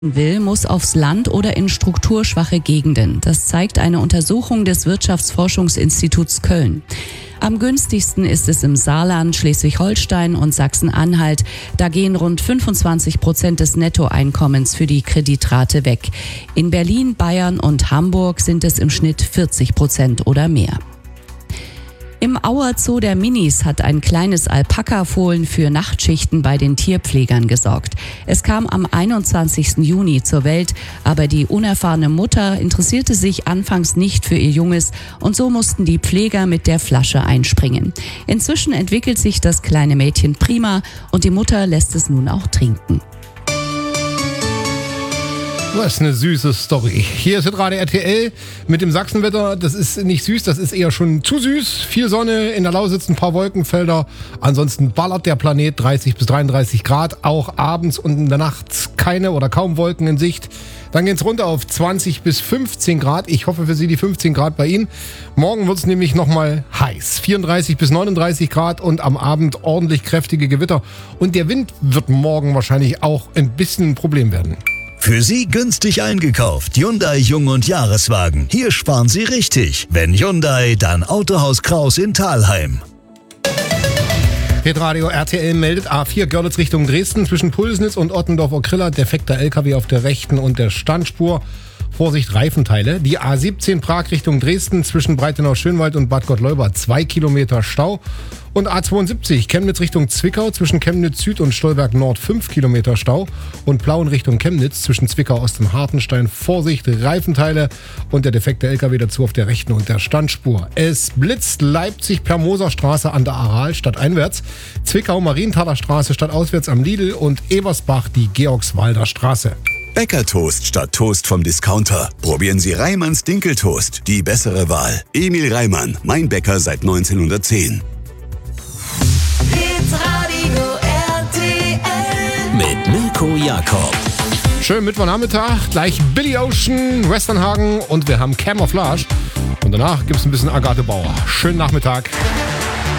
will, muss aufs Land oder in strukturschwache Gegenden. Das zeigt eine Untersuchung des Wirtschaftsforschungsinstituts Köln. Am günstigsten ist es im Saarland, Schleswig-Holstein und Sachsen-Anhalt. Da gehen rund 25% des Nettoeinkommens für die Kreditrate weg. In Berlin, Bayern und Hamburg sind es im Schnitt 40% oder mehr. Im Auer Zoo der Minis hat ein kleines Alpaka-Fohlen für Nachtschichten bei den Tierpflegern gesorgt. Es kam am 21. Juni zur Welt, aber die unerfahrene Mutter interessierte sich anfangs nicht für ihr Junges und so mussten die Pfleger mit der Flasche einspringen. Inzwischen entwickelt sich das kleine Mädchen prima und die Mutter lässt es nun auch trinken. Was eine süße Story. Hier ist gerade RTL mit dem Sachsenwetter. Das ist nicht süß, das ist eher schon zu süß. Viel Sonne, in der Lausitz ein paar Wolkenfelder. Ansonsten ballert der Planet 30 bis 33 Grad. Auch abends und in der Nacht keine oder kaum Wolken in Sicht. Dann geht's runter auf 20 bis 15 Grad. Ich hoffe für Sie die 15 Grad bei Ihnen. Morgen wird's nämlich nochmal heiß. 34 bis 39 Grad und am Abend ordentlich kräftige Gewitter. Und der Wind wird morgen wahrscheinlich auch ein bisschen ein Problem werden. Für Sie günstig eingekauft. Hyundai Jung- und Jahreswagen. Hier sparen Sie richtig. Wenn Hyundai, dann Autohaus Kraus in Thalheim. Hitradio RTL meldet A4 Görlitz Richtung Dresden zwischen Pulsnitz und Ottendorf-Okrilla. Defekter LKW auf der rechten und der Standspur. Vorsicht, Reifenteile. Die A17 Prag Richtung Dresden zwischen Breitenau-Schönwald und Bad Gottleuba 2 Kilometer Stau. Und A72 Chemnitz Richtung Zwickau zwischen Chemnitz Süd und Stolberg Nord 5 Kilometer Stau. Und Plauen Richtung Chemnitz zwischen Zwickau Ost und Hartenstein. Vorsicht, Reifenteile und der defekte LKW dazu auf der rechten und der Standspur. Es blitzt Leipzig per Moserstraße an der Aral stadteinwärts. Zwickau Marienthaler Straße stadtauswärts am Lidl und Ebersbach die Georgswalder Straße. Bäckertoast statt Toast vom Discounter. Probieren Sie Reimanns Dinkeltoast, die bessere Wahl. Emil Reimann, mein Bäcker seit 1910. Hitradio RTL Mit Mirko Jakob. Schönen Mittwochnachmittag, gleich Billy Ocean, Westernhagen und wir haben Camouflage. Und danach gibt es ein bisschen Agathe Bauer. Schönen Nachmittag.